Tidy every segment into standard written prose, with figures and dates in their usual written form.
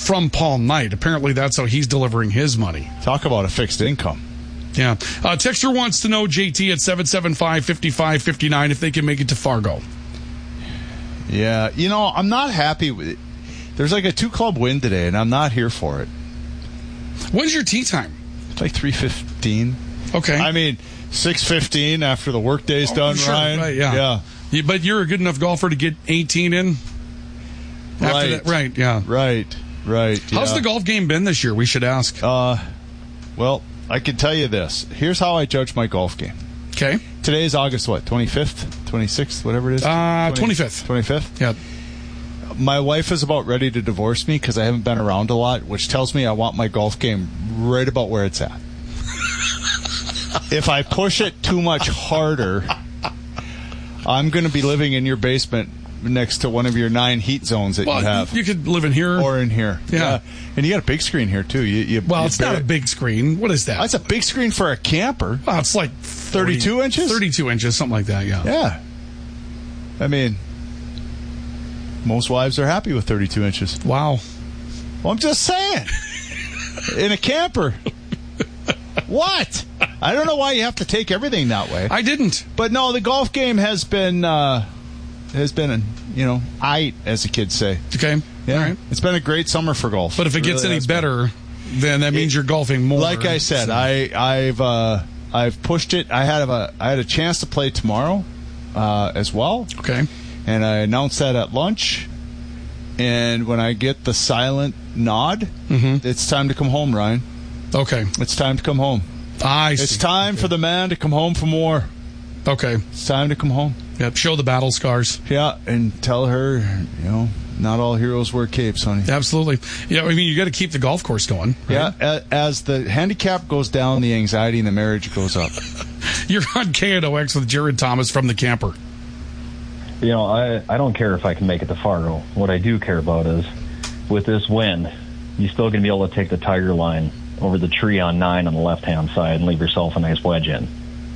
from Paul Knight. Apparently, that's how he's delivering his money. Talk about a fixed income. Yeah. Texture wants to know, JT, at 775-5559 if they can make it to Fargo. Yeah. I'm not happy with it. There's like a 2-club win today, and I'm not here for it. When's your tee time? It's like 3:15. Okay. I mean, 6:15 after the workday's done, sure, Ryan. Right, yeah. But you're a good enough golfer to get 18 in? After Right. that, right, yeah. Right. How's the golf game been this year? We should ask. Well, I can tell you this. Here's how I judge my golf game. Okay. Today is August, 25th? 26th? Whatever it is? 25th. 25th? Yeah. My wife is about ready to divorce me because I haven't been around a lot, which tells me I want my golf game right about where it's at. If I push it too much harder, I'm going to be living in your basement next to one of your 9 heat zones that you have. You could live in here. Or in here. Yeah. And you got a big screen here, too. It's not a big screen. What is that? That's a big screen for a camper. Well, it's like 32 inches? 32 inches, something like that, yeah. Yeah. I mean, most wives are happy with 32 inches. Wow. Well, I'm just saying. In a camper. What? I don't know why you have to take everything that way. I didn't. But no, the golf game has been, aight, as the kids say. Okay. Yeah. All right. It's been a great summer for golf. But if it gets any better, then that means you're golfing more. Like I said, so. I've pushed it. I had a chance to play tomorrow, as well. Okay. And I announced that at lunch. And when I get the silent nod, it's time to come home, Ryan. Okay. It's time to come home. I see. It's time for the man to come home from war. Okay. It's time to come home. Yep. Show the battle scars. Yeah, and tell her, not all heroes wear capes, honey. Absolutely. Yeah, I mean, you got to keep the golf course going. Right? Yeah, as the handicap goes down, the anxiety in the marriage goes up. You're on KNOX with Jared Thomas from the Camper. I don't care if I can make it to Fargo. What I do care about is, with this win, you're still going to be able to take the Tiger line over the tree on 9 on the left-hand side and leave yourself a nice wedge in.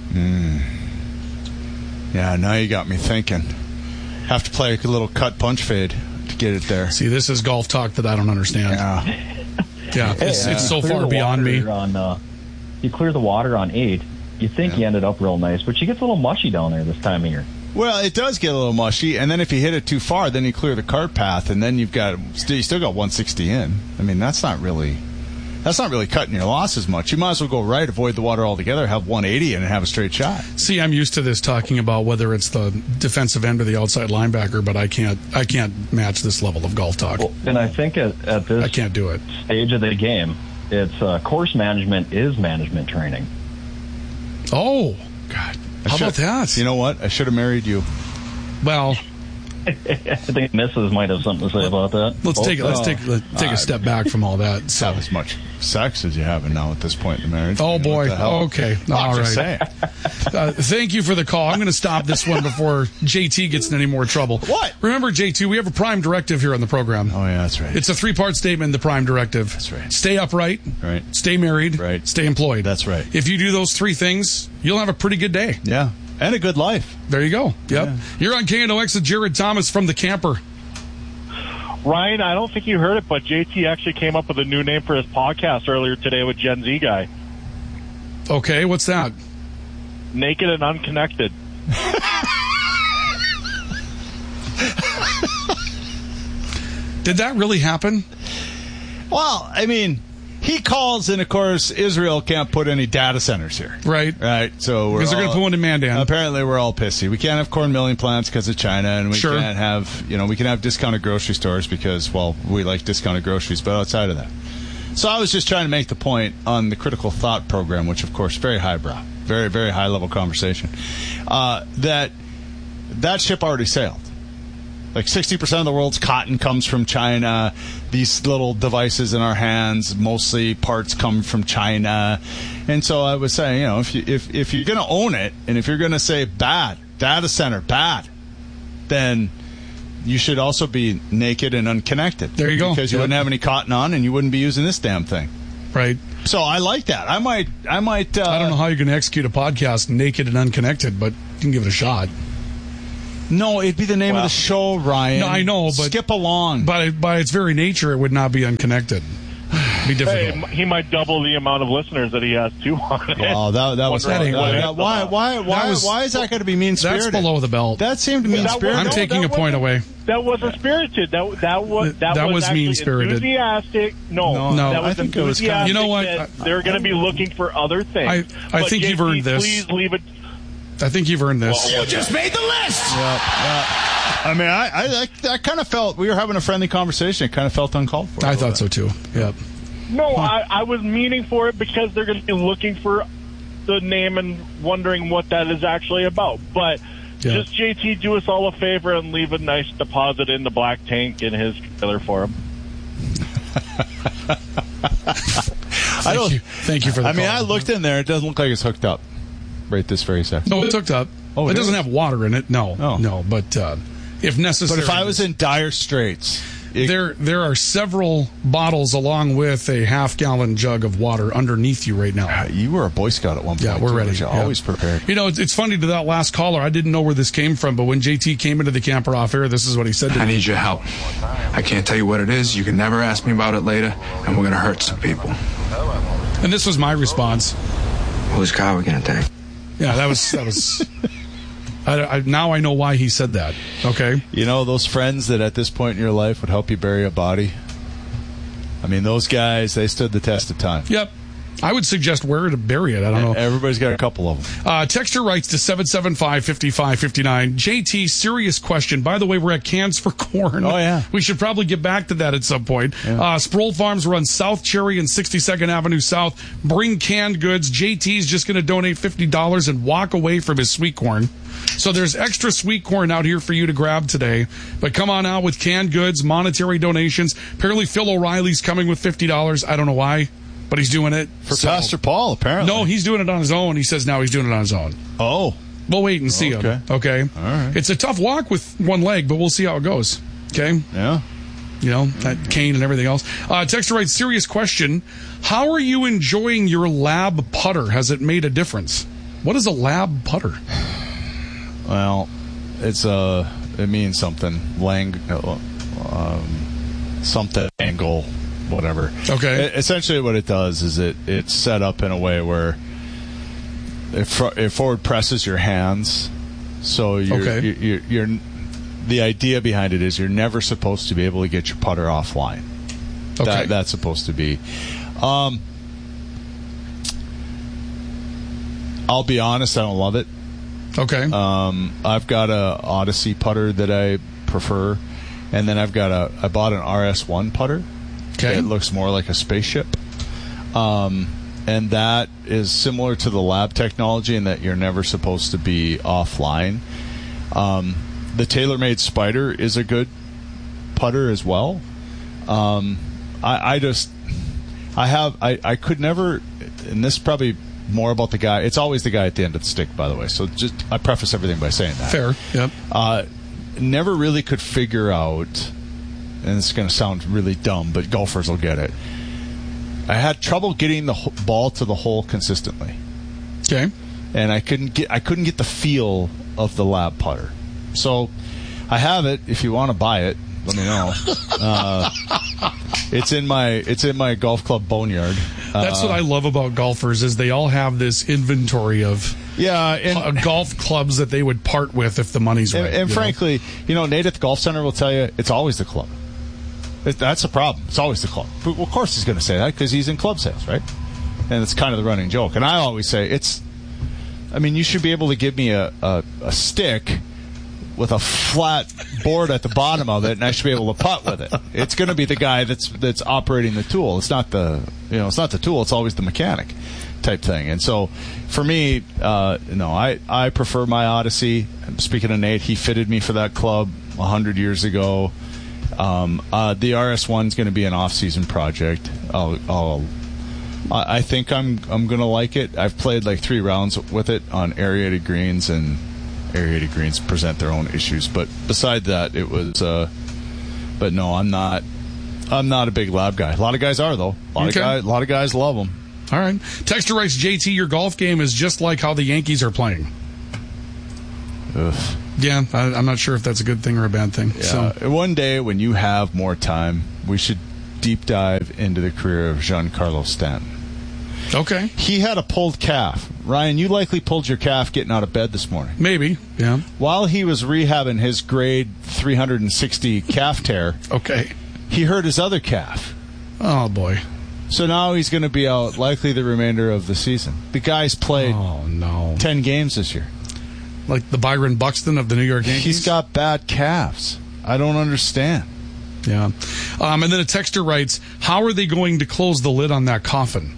Yeah, now you got me thinking. Have to play a little cut punch fade to get it there. See, this is golf talk that I don't understand. Yeah, it's so far beyond me. You clear the water on 8. You think you ended up real nice, but you get a little mushy down there this time of year. Well, it does get a little mushy, and then if you hit it too far, then you clear the cart path, and then you still got 160 in. I mean, that's not really cutting your losses much. You might as well go right, avoid the water altogether, have 180 in and have a straight shot. See, I'm used to this talking about whether it's the defensive end or the outside linebacker, but I can't match this level of golf talk. Well, and I think at this I can't do it. Stage of the game, it's course management is management training. Oh, God. How about that? You know what? I should have married you. Well, I think Mrs. might have something to say about that. Let's take a step back from all that. So. Have as much sex as you have now at this point in the marriage. Oh, boy. Okay. All right. Saying. Thank you for the call. I'm going to stop this one before JT gets in any more trouble. What? Remember, JT, we have a prime directive here on the program. Oh, yeah, that's right. It's a 3-part statement, the prime directive. That's right. Stay upright. Right. Stay married. Right. Stay employed. That's right. If you do those 3 things, you'll have a pretty good day. Yeah. And a good life. There you go. Yep. Yeah. You're on KNOX with Jared Thomas from the Camper. Ryan, I don't think you heard it, but JT actually came up with a new name for his podcast earlier today with Gen Z Guy. Okay, what's that? Naked and Unconnected. Did that really happen? Well, I mean, he calls, and of course, Israel can't put any data centers here. Right. Right. So because they're going to put one in Mandan. Apparently, we're all pissy. We can't have corn milling plants because of China, and we can't have, we can have discounted grocery stores because, well, we like discounted groceries, but outside of that. So I was just trying to make the point on the Critical Thought program, which, of course, very highbrow, very, very high-level conversation, that ship already sailed. Like 60% of the world's cotton comes from China. These little devices in our hands, mostly parts come from China. And so I was saying, if you're going to own it, and if you're going to say bad, data center, bad, then you should also be naked and unconnected. There you go. Because you wouldn't have any cotton on, and you wouldn't be using this damn thing. Right. So I like that. I might. I don't know how you're going to execute a podcast naked and unconnected, but you can give it a shot. No, it'd be the name of the show, Ryan. No, I know, but skip along. But by its very nature, it would not be unconnected. Be difficult. Hey, he might double the amount of listeners that he has too on it. Wow, that was why is that going to be mean spirited? That's below the belt. That seemed mean spirited. I'm taking a point away. That wasn't spirited. That was mean spirited. Enthusiastic. No, that was enthusiastic. You know what? They're going to be looking for other things. I think you've earned this. Please leave it. I think you've earned this. You just made the list. I mean, I kind of felt we were having a friendly conversation. It kind of felt uncalled for. I thought so too. Yep. No, I was meaning for it because they're going to be looking for the name and wondering what that is actually about. But just JT, do us all a favor and leave a nice deposit in the black tank in his trailer for him. Thank you for the call. I looked in there. It doesn't look like it's hooked up right this very second. No, it's hooked up. Oh, it doesn't have water in it. No. But if necessary. But if I was in dire straits. There are several bottles along with a half-gallon jug of water underneath you right now. You were a Boy Scout at one point. Yeah, we're ready. You're always prepared. You know, it's funny to that last caller. I didn't know where this came from, but when JT came into the camper off air, this is what he said to me. I need your help. I can't tell you what it is. You can never ask me about it later, and we're going to hurt some people. And this was my response. Whose car are we going to take? Yeah, that was... now I know why he said that. Okay. You know, those friends that at this point in your life would help you bury a body. I mean, those guys, they stood the test of time. Yep. I would suggest where to bury it. I don't know. Everybody's got a couple of them. Texter writes to 775-5559. JT, serious question. By the way, we're at Cans for Corn. Oh, yeah. We should probably get back to that at some point. Yeah. Sproul Farms runs South Cherry and 62nd Avenue South. Bring canned goods. JT's just going to donate $50 and walk away from his sweet corn. So there's extra sweet corn out here for you to grab today. But come on out with canned goods, monetary donations. Apparently Phil O'Reilly's coming with $50. I don't know why, but he's doing it. For Pastor Paul, apparently. No, he's doing it on his own. He says now he's doing it on his own. Oh. We'll wait and see him. Okay? All right. It's a tough walk with one leg, but we'll see how it goes. Okay? Yeah. You know, that cane and everything else. Texter writes, serious question. How are you enjoying your lab putter? Has it made a difference? What is a lab putter? Well, it means something. Something angle, whatever. Okay. Essentially, what it does is it's set up in a way where it forward presses your hands. So you're the idea behind it is you're never supposed to be able to get your putter offline. Okay. That's supposed to be. I'll be honest, I don't love it. Okay. I've got a Odyssey putter that I prefer, and then I bought an RS1 putter. Okay. It looks more like a spaceship. And that is similar to the lab technology in that you're never supposed to be offline. The TaylorMade Spider is a good putter as well. I could never, and this is probably more about the guy. It's always the guy at the end of the stick, by the way. So I preface everything by saying that. Fair. Yep. Never really could figure out, and it's going to sound really dumb, but golfers will get it. I had trouble getting the ball to the hole consistently. Okay. And I couldn't get the feel of the lab putter. So I have it. If you want to buy it, let me know. It's in my golf club boneyard. That's what I love about golfers is they all have this inventory of golf clubs that they would part with if the money's right. And frankly, Nate at the Golf Center will tell you it's always the club. That's the problem. It's always the club. Well, of course he's going to say that because he's in club sales, right? And it's kind of the running joke. And I always say you should be able to give me a stick with a flat board at the bottom of it, and I should be able to putt with it. It's going to be the guy that's operating the tool. It's not the tool. It's always the mechanic type thing. And so, for me, I prefer my Odyssey. Speaking of Nate, he fitted me for that club 100 years ago. The RS1 is going to be an off-season project. I think I'm going to like it. I've played like 3 rounds with it on aerated greens, and aerated greens present their own issues. But beside that, it was. But no, I'm not a big lab guy. A lot of guys are though. A lot of guys love them. All right. Texter writes, JT, your golf game is just like how the Yankees are playing. Ugh. Yeah, I'm not sure if that's a good thing or a bad thing. Yeah. So one day when you have more time, we should deep dive into the career of Giancarlo Stanton. Okay. He had a pulled calf. Ryan, you likely pulled your calf getting out of bed this morning. Maybe, yeah. While he was rehabbing his grade 360 calf tear, okay, he hurt his other calf. Oh, boy. So now he's going to be out likely the remainder of the season. The guy's played 10 games this year. Like the Byron Buxton of the New York Yankees? He's got bad calves. I don't understand. Yeah. And then a texter writes, how are they going to close the lid on that coffin?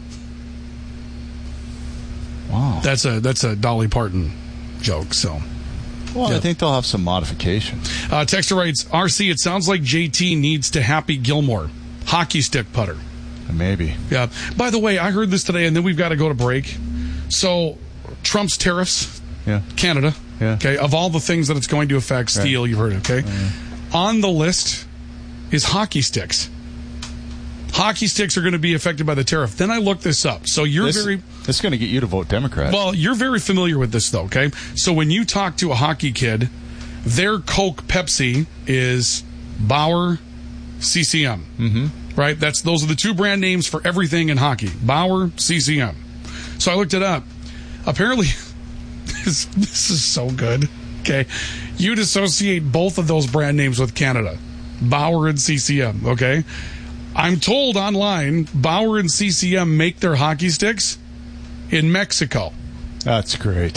Wow. That's a Dolly Parton joke, so. Well, yeah. I think they'll have some modifications. Texter writes, RC, it sounds like JT needs to Happy Gilmore. Hockey stick putter. Maybe. Yeah. By the way, I heard this today, and then we've got to go to break. So, Trump's tariffs. Yeah. Canada. Yeah. Okay. Of all the things that it's going to affect, steel, you've heard it, okay? On the list is hockey sticks. Hockey sticks are going to be affected by the tariff. Then I looked this up. So this is going to get you to vote Democrat. Well, you're very familiar with this, though, okay? So when you talk to a hockey kid, their Coke Pepsi is Bauer CCM. Mm-hmm. Right? Those are the two brand names for everything in hockey. Bauer, CCM. So I looked it up. Apparently, this is so good. Okay. You'd associate both of those brand names with Canada. Bauer and CCM. Okay. I'm told online, Bauer and CCM make their hockey sticks in Mexico. That's great.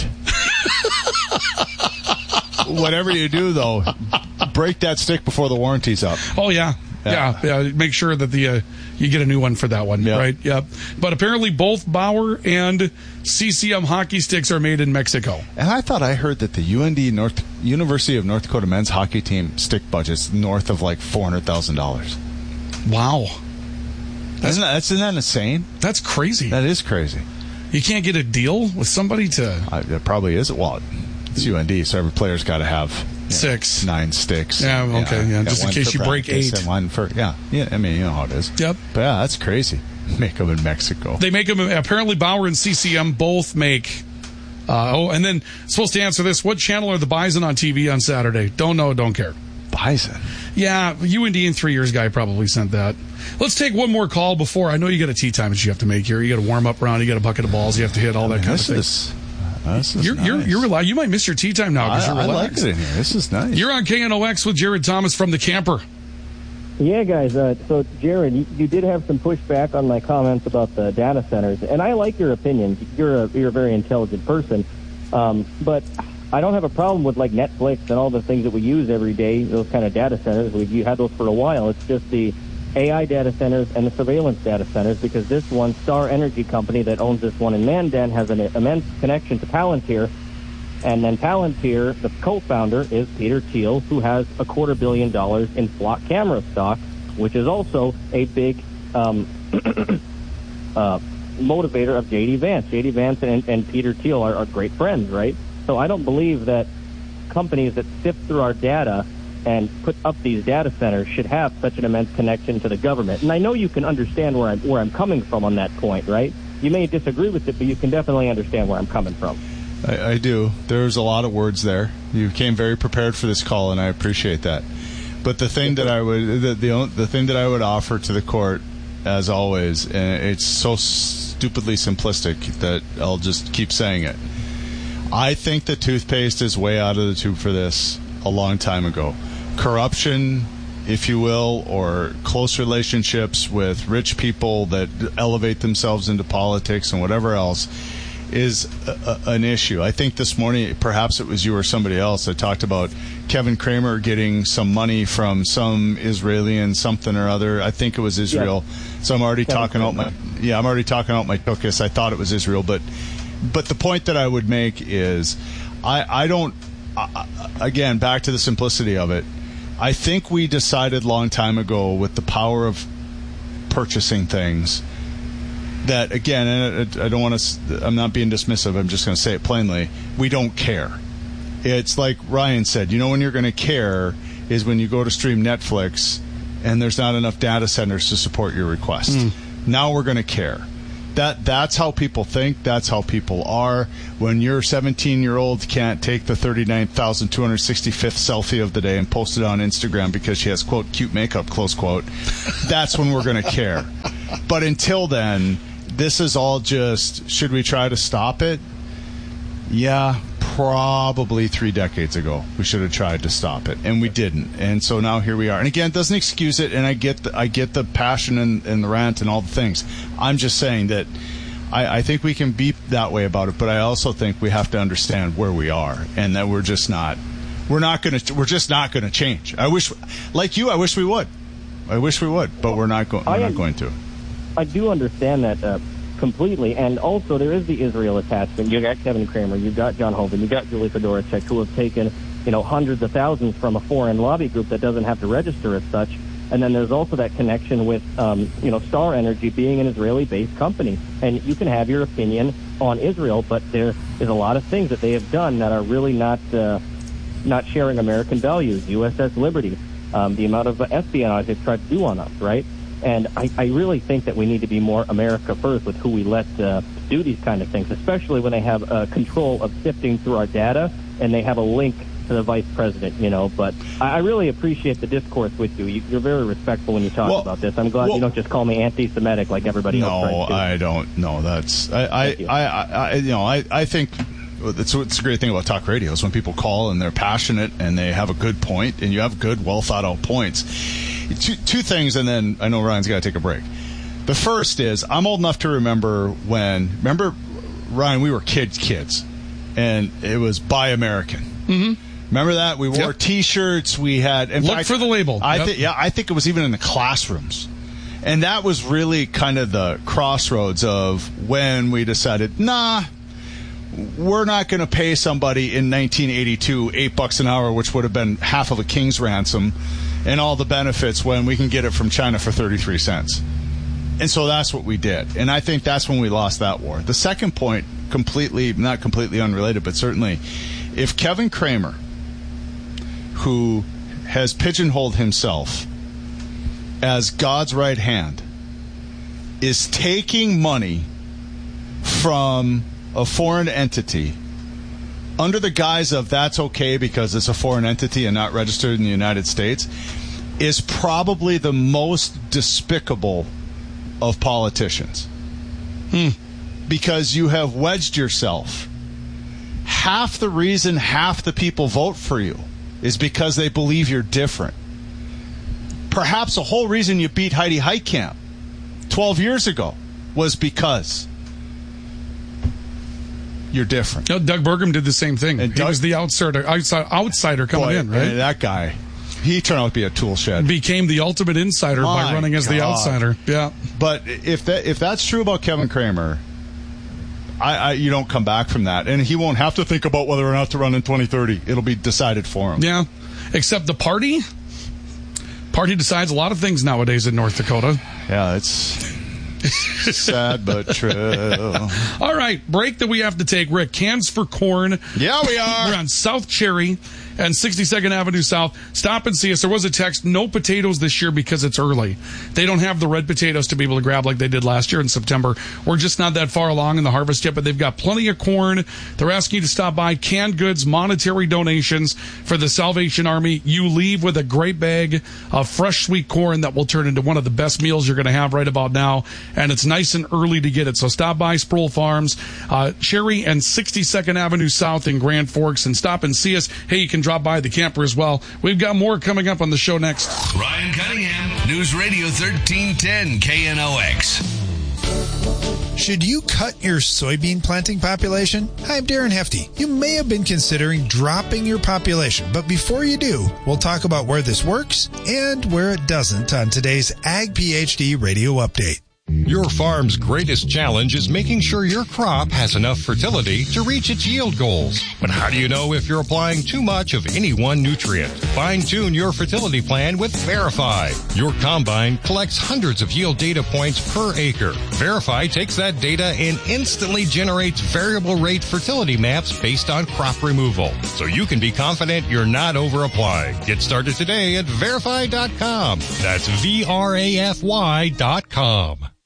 Whatever you do, though, break that stick before the warranty's up. Oh, yeah. Yeah. Make sure that you get a new one for that one, right? Yep. But apparently both Bauer and CCM hockey sticks are made in Mexico. And I thought I heard that the University of North Dakota men's hockey team stick budget's north of like $400,000. Wow. Isn't that insane? That's crazy. That is crazy. You can't get a deal with somebody to... It probably is. Well, it's UND, so every player's got to have 9 sticks. Yeah, okay, just in case you break 8. And one for, I mean, you know how it is. Yep. But yeah, that's crazy. Make them in Mexico. They make them, apparently Bauer and CCM both make... and then, supposed to answer this, what channel are the Bison on TV on Saturday? Don't know, don't care. Bison? Yeah, UND in 3 years guy probably sent that. Let's take one more call before. I know you got a tea time that you have to make here. You got a warm up round. You got a bucket of balls. You have to hit all that kind of thing. You're relaxed. You might miss your tea time now because you're relaxed. I like it in here. This is nice. You're on KNOX with Jared Thomas from the Camper. Yeah, guys. So, Jared, you did have some pushback on my comments about the data centers, and I like your opinion. You're a very intelligent person, but I don't have a problem with like Netflix and all the things that we use every day. Those kind of data centers, we've had those for a while. It's just the AI data centers and the surveillance data centers, because this one, Star Energy Company, that owns this one in Mandan, has an immense connection to Palantir. And then Palantir, the co-founder, is Peter Thiel, who has $250 million in Flock camera stock, which is also a big motivator of J.D. Vance. J.D. Vance and Peter Thiel are great friends, right? So I don't believe that companies that sift through our data and put up these data centers should have such an immense connection to the government. And I know you can understand where I'm coming from on that point, right? You may disagree with it, but you can definitely understand where I'm coming from. I do. There's a lot of words there. You came very prepared for this call, and I appreciate that. But the thing that I would the thing that I would offer to the court, as always, and it's so stupidly simplistic that I'll just keep saying it. I think the toothpaste is way out of the tube for this a long time ago. Corruption, if you will, or close relationships with rich people that elevate themselves into politics and whatever else is an issue. I think this morning, perhaps it was you or somebody else that talked about Kevin Kramer getting some money from some Israeli and something or other. I think it was Israel. Yeah. So I'm already talking out my tuchus. I thought it was Israel, but the point that I would make is I don't. Again, back to the simplicity of it. I think we decided a long time ago with the power of purchasing things that, again, and I don't want to, I'm not being dismissive, I'm just going to say it plainly, we don't care. It's like Ryan said, when you're going to care is when you go to stream Netflix and there's not enough data centers to support your request. Now we're going to care. That's how people think. That's how people are. When your 17-year-old can't take the 39,265th selfie of the day and post it on Instagram because she has, quote, cute makeup, close quote, that's when we're going to care. But until then, this is all just, should we try to stop it? Yeah, probably 3 decades ago we should have tried to stop it, and we didn't. And so now here we are. And again, it doesn't excuse it, and I get the passion and the rant and all the things. I'm just saying that I think we can be that way about it, but I also think we have to understand where we are, and that we're just not going to change. I wish, like you, I wish we would, but we're not going to. I do understand that completely, and also there is the Israel attachment. You got Kevin Kramer, you got John Hoeven, you got Julie Fedoracek, who have taken hundreds of thousands from a foreign lobby group that doesn't have to register as such. And then there's also that connection with Star Energy being an Israeli-based company, and you can have your opinion on Israel, but there is a lot of things that they have done that are really not sharing American values. USS Liberty, the amount of espionage they've tried to do on us, right? And I really think that we need to be more America first with who we let do these kind of things, especially when they have control of sifting through our data and they have a link to the vice president, But I really appreciate the discourse with you. You're very respectful when you talk about this. I'm glad you don't just call me anti-Semitic like everybody else tries to. No, I don't. No, that's I think that's what's the great thing about talk radio is when people call and they're passionate and they have a good point and you have good, well thought out points. Two things, and then I know Ryan's got to take a break. The first is I'm old enough to remember Ryan, we were kids, and it was Buy American. Mm-hmm. Remember that? We wore T-shirts. We had look for the label. I think it was even in the classrooms, and that was really kind of the crossroads of when we decided, we're not going to pay somebody in 1982 $8 an hour, which would have been half of a king's ransom, and all the benefits when we can get it from China for 33 cents. And so that's what we did. And I think that's when we lost that war. The second point, not completely unrelated, but certainly, if Kevin Kramer, who has pigeonholed himself as God's right hand, is taking money from a foreign entity under the guise of that's okay because it's a foreign entity and not registered in the United States, is probably the most despicable of politicians. Because you have wedged yourself. Half the reason half the people vote for you is because they believe you're different. Perhaps the whole reason you beat Heidi Heitkamp 12 years ago was because you're different. Doug Burgum did the same thing. He was the outsider coming in, right? That guy, he turned out to be a tool shed. Became the ultimate insider by running as the outsider. Yeah. But if that's true about Kevin Kramer, you don't come back from that, and he won't have to think about whether or not to run in 2030. It'll be decided for him. Yeah, except the party decides a lot of things nowadays in North Dakota. Yeah, it's sad but true. All right, break that we have to take. Rick, cans for corn. Yeah, we are. We're on South Cherry and 62nd Avenue South. Stop and see us. There was a text, no potatoes this year because it's early. They don't have the red potatoes to be able to grab like they did last year in September. We're just not that far along in the harvest yet, but they've got plenty of corn. They're asking you to stop by. Canned goods, monetary donations for the Salvation Army. You leave with a great bag of fresh sweet corn that will turn into one of the best meals you're going to have right about now. And it's nice and early to get it. So stop by Sproul Farms, Cherry and 62nd Avenue South in Grand Forks, and stop and see us. Hey, you can drop by the camper as well. We've got more coming up on the show next. Ryan Cunningham, News Radio 1310 KNOX. Should you cut your soybean planting population? Hi, I'm Darren Hefty. You may have been considering dropping your population, but before you do, we'll talk about where this works and where it doesn't on today's Ag PhD Radio Update. Your farm's greatest challenge is making sure your crop has enough fertility to reach its yield goals. But how do you know if you're applying too much of any one nutrient? Fine-tune your fertility plan with Verify. Your combine collects hundreds of yield data points per acre. Verify takes that data and instantly generates variable rate fertility maps based on crop removal, so you can be confident you're not over-applying. Get started today at Verify.com. That's VRAFY.com.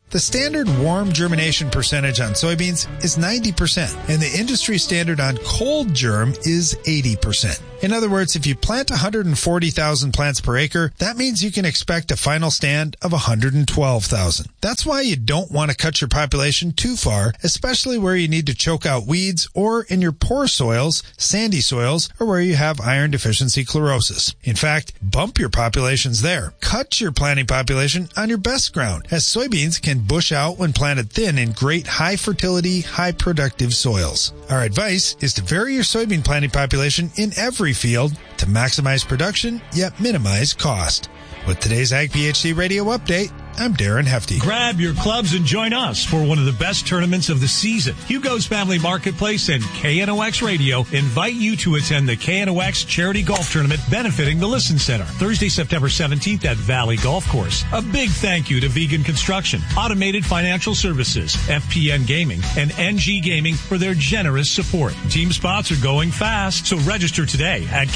The standard warm germination percentage on soybeans is 90%, and the industry standard on cold germ is 80%. In other words, if you plant 140,000 plants per acre, that means you can expect a final stand of 112,000. That's why you don't want to cut your population too far, especially where you need to choke out weeds or in your poor soils, sandy soils, or where you have iron deficiency chlorosis. In fact, bump your populations there. Cut your planting population on your best ground, as soybeans can bush out when planted thin in great high fertility, high productive soils. Our advice is to vary your soybean planting population in every field to maximize production yet minimize cost. With today's Ag PhD Radio Update, I'm Darren Hefty. Grab your clubs and join us for one of the best tournaments of the season. Hugo's Family Marketplace and KNOX Radio invite you to attend the KNOX Charity Golf Tournament benefiting the Listen Center, Thursday, September 17th at Valley Golf Course. A big thank you to Vegan Construction, Automated Financial Services, FPN Gaming, and NG Gaming for their generous support. Team spots are going fast, so register today at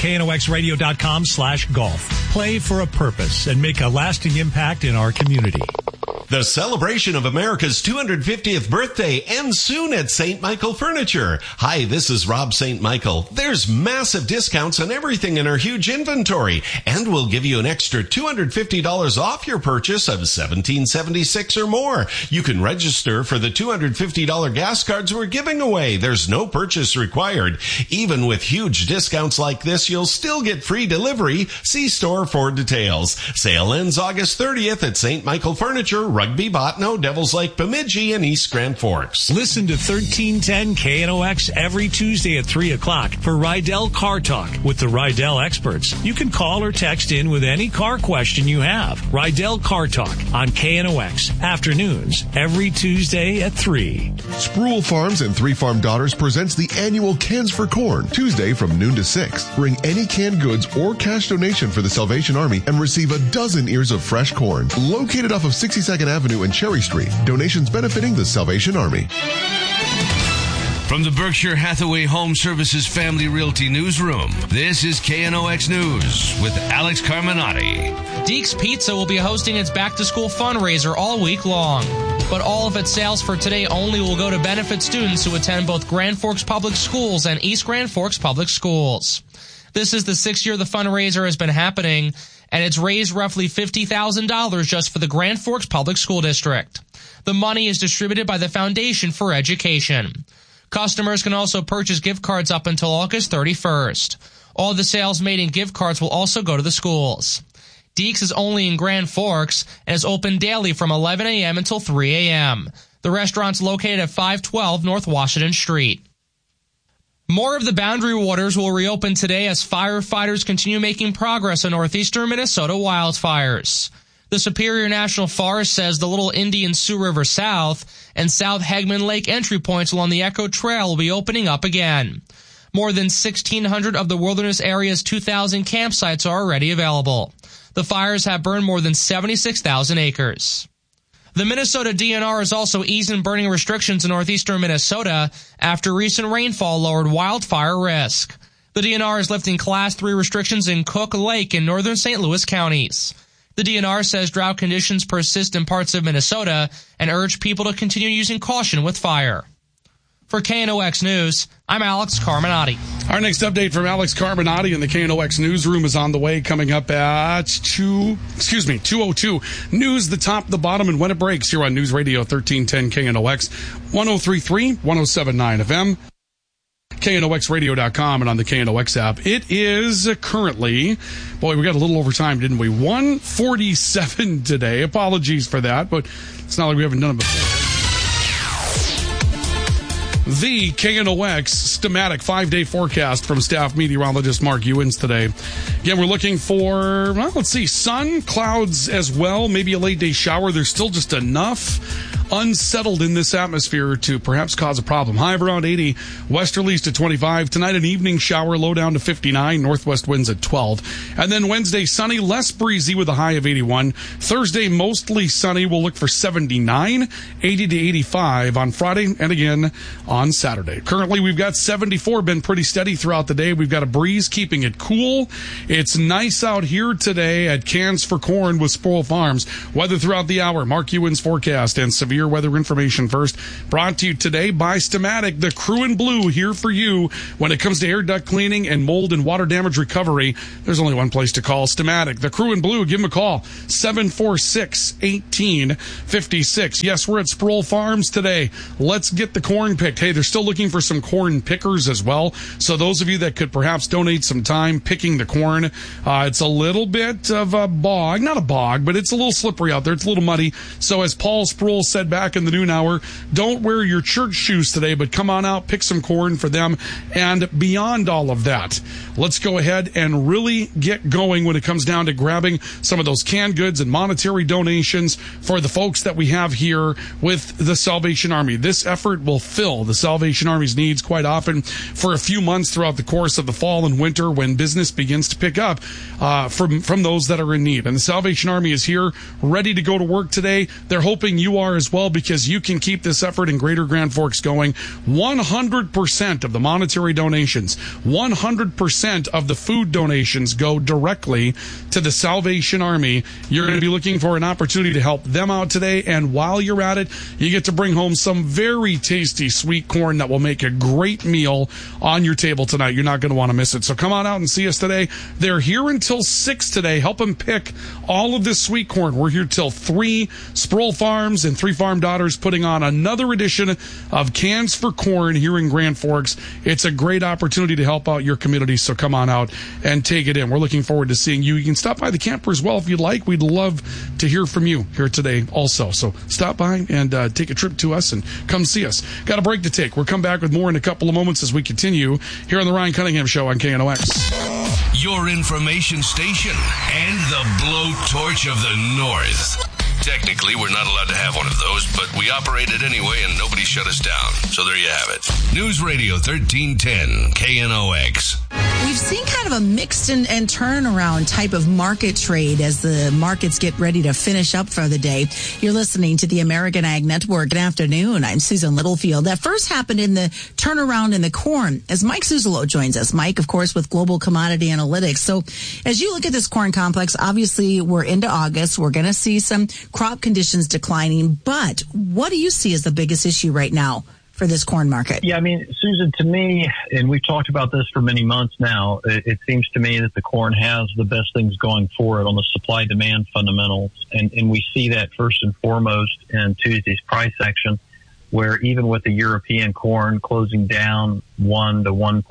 knoxradio.com/golf. Play for a purpose and make a lasting impact in our community. The celebration of America's 250th birthday ends soon at St. Michael Furniture. Hi, this is Rob St. Michael. There's massive discounts on everything in our huge inventory, and we'll give you an extra $250 off your purchase of $17.76 or more. You can register for the $250 gas cards we're giving away. There's no purchase required. Even with huge discounts like this, you'll still get free delivery. See store for details. Sale ends August 30th at St. Michael Furniture, Rugby, Botno, Devils Lake, Bemidji, and East Grand Forks. Listen to 1310 KNOX every Tuesday at 3 o'clock for Rydell Car Talk with the Rydell experts. You can call or text in with any car question you have. Rydell Car Talk on KNOX, afternoons, every Tuesday at 3. Sproul Farms and Three Farm Daughters presents the annual Cans for Corn, Tuesday from noon to 6. Bring any canned goods or cash donation for the Salvation Army and receive a dozen ears of fresh corn. Located off of 62nd Avenue and Cherry Street. Donations benefiting the Salvation Army. From the Berkshire Hathaway Home Services Family Realty Newsroom, this is KNOX News with Alex Carminati. Deeks Pizza will be hosting its back-to-school fundraiser all week long. But all of its sales for today only will go to benefit students who attend both Grand Forks Public Schools and East Grand Forks Public Schools. This is the 6th year the fundraiser has been happening, and it's raised roughly $50,000 just for the Grand Forks Public School District. The money is distributed by the Foundation for Education. Customers can also purchase gift cards up until August 31st. All the sales made in gift cards will also go to the schools. Deeks is only in Grand Forks and is open daily from 11 a.m. until 3 a.m. The restaurant's located at 512 North Washington Street. More of the Boundary Waters will reopen today as firefighters continue making progress on northeastern Minnesota wildfires. The Superior National Forest says the Little Indian Sioux River South and South Hegman Lake entry points along the Echo Trail will be opening up again. More than 1,600 of the wilderness area's 2,000 campsites are already available. The fires have burned more than 76,000 acres. The Minnesota DNR is also easing burning restrictions in northeastern Minnesota after recent rainfall lowered wildfire risk. The DNR is lifting Class 3 restrictions in Cook, Lake, and northern St. Louis counties. The DNR says drought conditions persist in parts of Minnesota and urge people to continue using caution with fire. For KNOX News, I'm Alex Carminati. Our next update from Alex Carminati in the KNOX newsroom is on the way, coming up at 2:02. News, the top, the bottom, and when it breaks here on News Radio 1310 KNOX, 103.3, 107.9 FM, KNOXradio.com, and on the KNOX app. It is currently, boy, we got a little over time, didn't we? 1:47 today. Apologies for that, but it's not like we haven't done it before. The KNOX Stamatic 5-day forecast from staff meteorologist Mark Ewens today. Again, we're looking for, well, let's see, sun, clouds as well, maybe a late day shower. There's still just enough unsettled in this atmosphere to perhaps cause a problem. High of around 80, westerlies to 25. Tonight, an evening shower, low down to 59. Northwest winds at 12. And then Wednesday, sunny, less breezy with a high of 81. Thursday, mostly sunny. We'll look for 79, 80 to 85 on Friday, and again on Saturday. Currently, we've got 74, been pretty steady throughout the day. We've got a breeze keeping it cool. It's nice out here today at Cans for Corn with Sproul Farms. Weather throughout the hour, Mark Ewan's forecast and severe weather information first. Brought to you today by Stamatic, the crew in blue here for you when it comes to air duct cleaning and mold and water damage recovery. There's only one place to call, Stamatic, the crew in blue. Give them a call, 746-1856. Yes, we're at Sproul Farms today. Let's get the corn picked. Hey, they're still looking for some corn pickers as well. So those of you that could perhaps donate some time picking the corn, it's a little bit of a bog, not a bog, but it's a little slippery out there. It's a little muddy. So as Paul Sproul said back in the noon hour, don't wear your church shoes today, but come on out, pick some corn for them. And beyond all of that, let's go ahead and really get going when it comes down to grabbing some of those canned goods and monetary donations for the folks that we have here with the Salvation Army. This effort will fill the Salvation Army's needs quite often for a few months throughout the course of the fall and winter when business begins to pick up from those that are in need. And the Salvation Army is here, ready to go to work today. They're hoping you are as well, because you can keep this effort in Greater Grand Forks going. 100% of the monetary donations, 100% of the food donations go directly to the Salvation Army. You're going to be looking for an opportunity to help them out today, and while you're at it, you get to bring home some very tasty sweet corn that will make a great meal on your table tonight. You're not going to want to miss it. So come on out and see us today. They're here until 6 today. Help them pick all of this sweet corn. We're here till 3. Sproul Farms and Three Farm Daughters putting on another edition of Cans for Corn here in Grand Forks. It's a great opportunity to help out your community, so come on out and take it in. We're looking forward to seeing you. You can stop by the camper as well if you'd like. We'd love to hear from you here today also. So stop by and take a trip to us and come see us. Got a break to take. We'll come back with more in a couple of moments as we continue here on the Ryan Cunningham Show on KNOX. Your information station and the blowtorch of the North. Technically, we're not allowed to have one of those, but we operate it anyway and nobody shut us down. So there you have it. News Radio 1310, KNOX. We've seen kind of a mixed and turnaround type of market trade as the markets get ready to finish up for the day. You're listening to the American Ag Network. Good afternoon. I'm Susan Littlefield. That first happened in the turnaround in the corn as Mike Suzzalo joins us. Mike, of course, with Global Commodity Analytics. So as you look at this corn complex, obviously we're into August. We're going to see some crop conditions declining. But what do you see as the biggest issue right now for this corn market? Yeah, I mean, Susan, to me, and we've talked about this for many months now, it seems to me that the corn has the best things going for it on the supply-demand fundamentals. And we see that first and foremost in Tuesday's price action, where even with the European corn closing down 1 to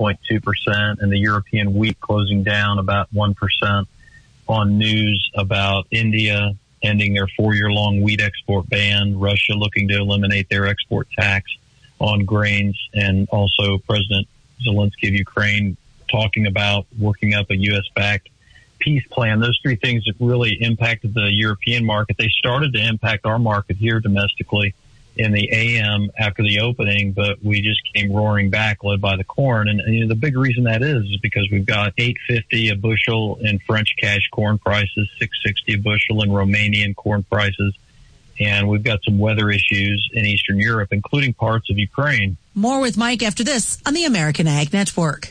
1.2% and the European wheat closing down about 1% on news about India ending their 4-year-long wheat export ban, Russia looking to eliminate their export tax on grains, and also President Zelensky of Ukraine talking about working up a U.S.-backed peace plan. Those three things that really impacted the European market. They started to impact our market here domestically in the AM after the opening, but we just came roaring back, led by the corn. And you know, the big reason that is because we've got $8.50 a bushel in French cash corn prices, $6.60 a bushel in Romanian corn prices, and we've got some weather issues in Eastern Europe, including parts of Ukraine. More with Mike after this on the American Ag Network.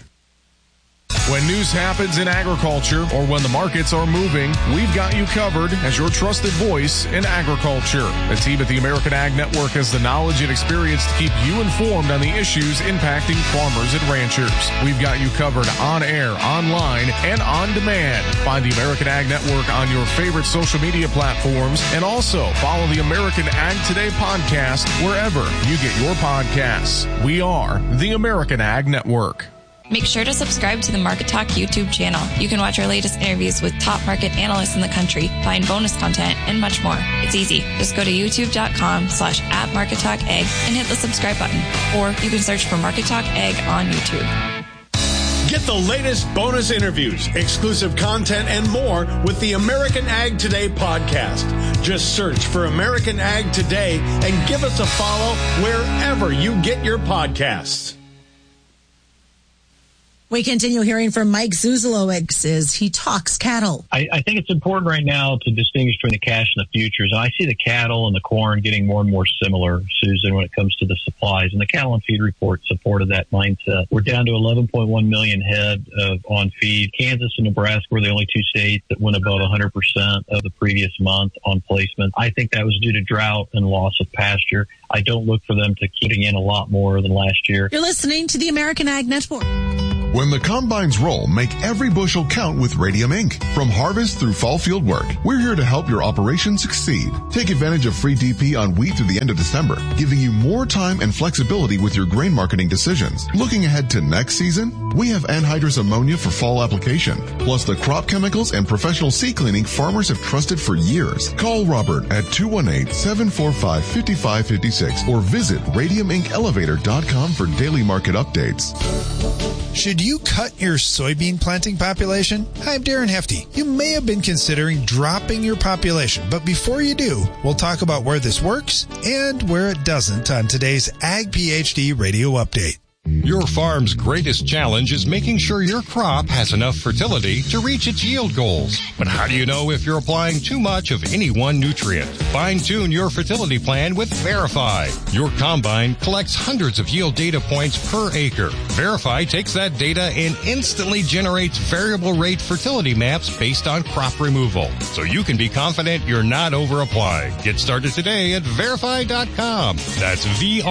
When news happens in agriculture or when the markets are moving, we've got you covered as your trusted voice in agriculture. The team at the American Ag Network has the knowledge and experience to keep you informed on the issues impacting farmers and ranchers. We've got you covered on air, online, and on demand. Find the American Ag Network on your favorite social media platforms, and also follow the American Ag Today podcast wherever you get your podcasts. We are the American Ag Network. Make sure to subscribe to the Market Talk YouTube channel. You can watch our latest interviews with top market analysts in the country, find bonus content, and much more. It's easy. Just go to youtube.com/@MarketTalkAg and hit the subscribe button. Or you can search for Market Talk Ag on YouTube. Get the latest bonus interviews, exclusive content, and more with the American Ag Today podcast. Just search for American Ag Today and give us a follow wherever you get your podcasts. We continue hearing from Mike Zuzolo as he talks cattle. I think it's important right now to distinguish between the cash and the futures. And I see the cattle and the corn getting more and more similar, Susan, when it comes to the supplies. And the cattle and feed report supported that mindset. We're down to 11.1 million head on feed. Kansas and Nebraska were the only two states that went above 100% of the previous month on placement. I think that was due to drought and loss of pasture. I don't look for them to keep in a lot more than last year. You're listening to the American Ag Network. When the combines roll, make every bushel count with Radium Inc. From harvest through fall field work, we're here to help your operation succeed. Take advantage of free DP on wheat through the end of December, giving you more time and flexibility with your grain marketing decisions. Looking ahead to next season, we have anhydrous ammonia for fall application, plus the crop chemicals and professional seed cleaning farmers have trusted for years. Call Robert at 218-745-5556 or visit radiuminkelevator.com for daily market updates. Should you cut your soybean planting population? Hi, I'm Darren Hefty. You may have been considering dropping your population, but before you do, we'll talk about where this works and where it doesn't on today's Ag PhD Radio Update. Your farm's greatest challenge is making sure your crop has enough fertility to reach its yield goals. But how do you know if you're applying too much of any one nutrient? Fine-tune your fertility plan with Verify. Your combine collects hundreds of yield data points per acre. Verify takes that data and instantly generates variable rate fertility maps based on crop removal, so you can be confident you're not over-applying. Get started today at Verify.com. That's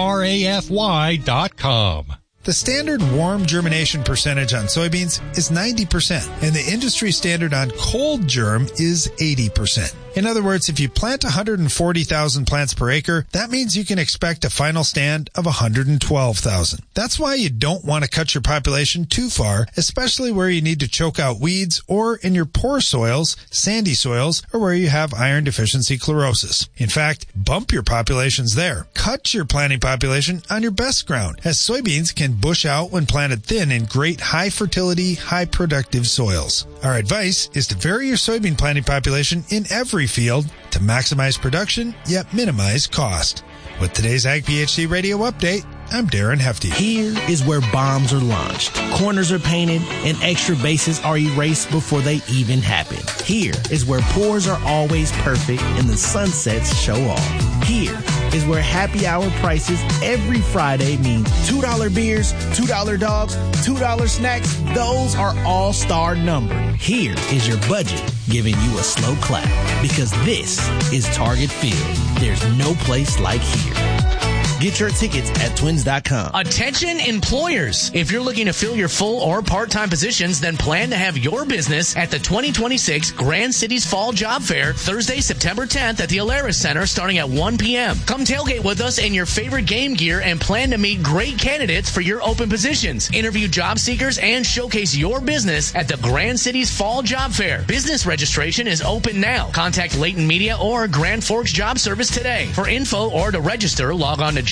VRAFY.com. The standard warm germination percentage on soybeans is 90%, and the industry standard on cold germ is 80%. In other words, if you plant 140,000 plants per acre, that means you can expect a final stand of 112,000. That's why you don't want to cut your population too far, especially where you need to choke out weeds or in your poor soils, sandy soils, or where you have iron deficiency chlorosis. In fact, bump your populations there. Cut your planting population on your best ground, as soybeans can bush out when planted thin in great high fertility, high productive soils. Our advice is to vary your soybean planting population in every field to maximize production yet minimize cost. With today's Ag PhD Radio Update, I'm Darren Hefty. Here is where bombs are launched, corners are painted, and extra bases are erased before they even happen. Here is where pours are always perfect and the sunsets show off. Here is where happy hour prices every Friday mean $2 beers, $2 dogs, $2 snacks. Those are all-star numbered. Here is your budget giving you a slow clap, because this is Target Field. There's no place like here. Get your tickets at twins.com. Attention employers. If you're looking to fill your full or part-time positions, then plan to have your business at the 2026 Grand Cities Fall Job Fair, Thursday, September 10th at the Alaris Center starting at 1 p.m. Come tailgate with us in your favorite game gear and plan to meet great candidates for your open positions. Interview job seekers and showcase your business at the Grand Cities Fall Job Fair. Business registration is open now. Contact Leighton Media or Grand Forks Job Service today. For info or to register, log on to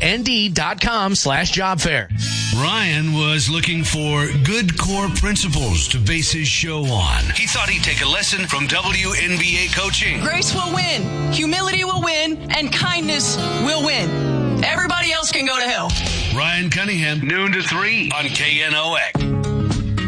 jobsnd.com/jobfair. Ryan was looking for good core principles to base his show on. He thought he'd take a lesson from WNBA coaching. Grace will win, humility will win, and kindness will win. Everybody else can go to hell. Ryan Cunningham, noon to 3 on KNOX.